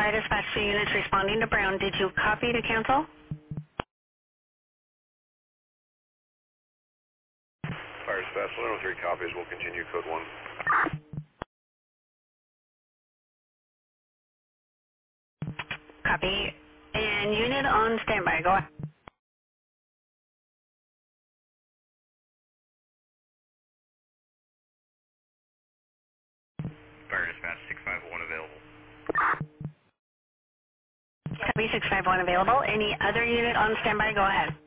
Fire dispatch to units responding to Brown. Did you copy to cancel? Fire dispatch, level 3 copies. We'll continue code 1. Copy. And unit on standby. Go ahead. Fire dispatch 651 available. Copy 651 available. Any other unit on standby? Go ahead.